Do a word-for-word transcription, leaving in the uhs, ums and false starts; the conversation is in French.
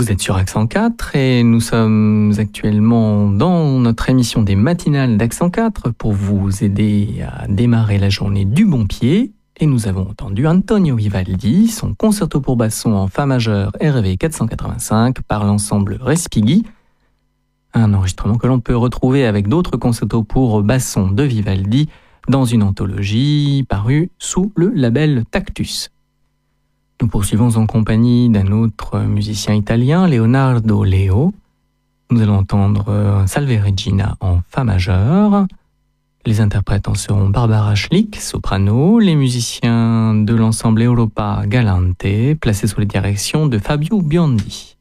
Vous êtes sur Accent quatre et nous sommes actuellement dans notre émission des matinales d'Accent quatre pour vous aider à démarrer la journée du bon pied. Et nous avons entendu Antonio Vivaldi, son concerto pour basson en fa majeur R V quatre cent quatre-vingt-cinq par l'ensemble Respighi. Un enregistrement que l'on peut retrouver avec d'autres concertos pour basson de Vivaldi dans une anthologie parue sous le label Tactus. Nous poursuivons en compagnie d'un autre musicien italien, Leonardo Leo. Nous allons entendre Salve Regina en fa majeur. Les interprètes en seront Barbara Schlick, soprano, les musiciens de l'ensemble Europa Galante, placés sous la direction de Fabio Biondi.